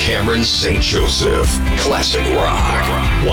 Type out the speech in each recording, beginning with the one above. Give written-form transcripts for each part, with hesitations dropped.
Cameron St. Joseph. Classic Rock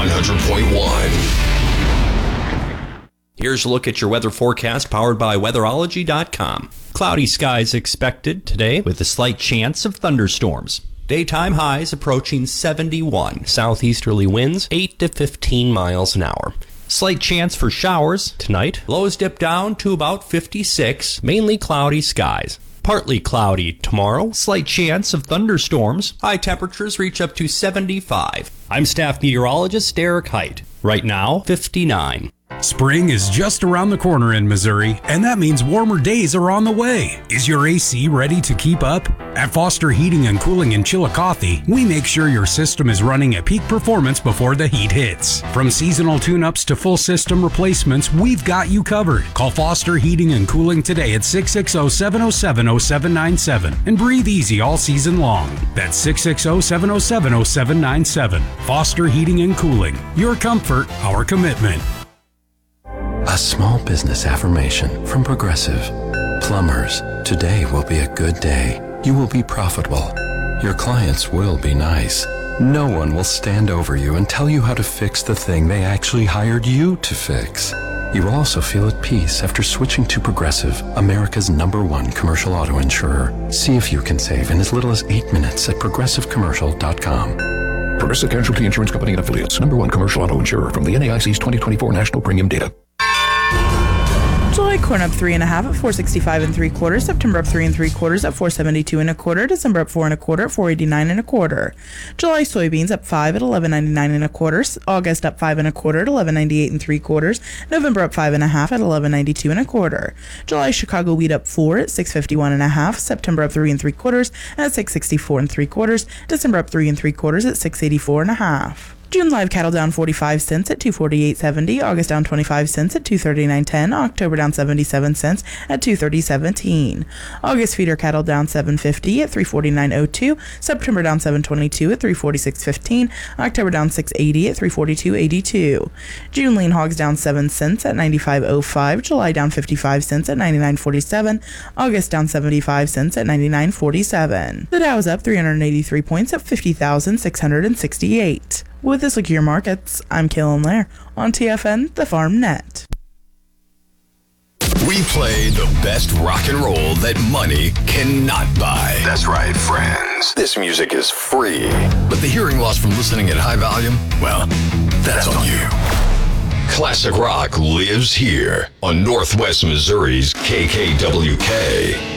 100.1. Here's a look at your weather forecast powered by weatherology.com. Cloudy skies expected today with a slight chance of thunderstorms. Daytime highs approaching 71. Southeasterly winds 8 to 15 miles an hour. Slight chance for showers tonight. Lows dip down to about 56. Mainly cloudy skies. Partly cloudy tomorrow. Slight chance of thunderstorms. High temperatures reach up to 75. I'm staff meteorologist Derek Height. Right now, 59. Spring is just around the corner in Missouri, and that means warmer days are on the way. Is your AC ready to keep up? At Foster Heating and Cooling in Chillicothe, we make sure your system is running at peak performance before the heat hits. From seasonal tune-ups to full system replacements, we've got you covered. Call Foster Heating and Cooling today at 660-707-0797 and breathe easy all season long. That's 660-707-0797. Foster Heating and Cooling. Your comfort, our commitment. A small business affirmation from Progressive. Plumbers, today will be a good day. You will be profitable. Your clients will be nice. No one will stand over you and tell you how to fix the thing they actually hired you to fix. You will also feel at peace after switching to Progressive, America's #1 commercial auto insurer. See if you can save in as little as 8 minutes at progressivecommercial.com. Progressive Casualty Insurance Company and Affiliates, #1 commercial auto insurer from the NAIC's 2024 National Premium Data. July corn up 3.5 at 465 3/4. September up 3 3/4 at 472 1/4. December up 4 1/4 at 489 1/4. July soybeans up 5 at 11.99 1/4. August up 5 1/4 at 11.98 3/4. November up 5.5 at 11.92 1/4. July Chicago wheat up 4 at 651 1/2. September up 3 3/4 at 664 3/4. December up 3 3/4 at 684 1/2. June live cattle down 45 cents at 248.70. August down 25 cents at 239.10. October down 77 cents at 230.17. August feeder cattle down 7.50 at 349.02. September down 7.22 at 346.15. October down 6.80 at 342.82. June lean hogs down 7 cents at 95.05. July down 55 cents at 99.47. August down 75 cents at 99.47. The Dow is up 383 points at 50,668. With this look at your markets, I'm Kaylin Lair on TFN, the Farm Net. We play the best rock and roll that money cannot buy. That's right, friends. This music is free. But the hearing loss from listening at high volume, well, that's on you. Classic rock lives here on Northwest Missouri's KKWK.